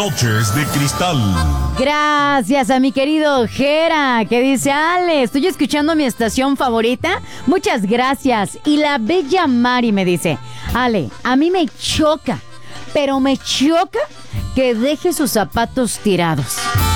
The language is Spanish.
Noches de Cristal. Gracias a mi querido Jera, que dice: Ale, estoy escuchando mi estación favorita. Muchas gracias. Y la bella Mari me dice: Ale, a mí me choca, pero me choca que deje sus zapatos tirados.